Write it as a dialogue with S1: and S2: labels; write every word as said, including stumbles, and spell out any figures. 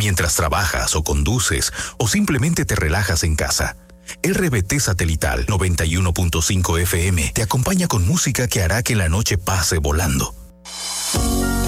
S1: mientras trabajas o conduces o simplemente te relajas en casa. R B T Satelital noventa y uno punto cinco F M te acompaña con música que hará que la noche pase volando.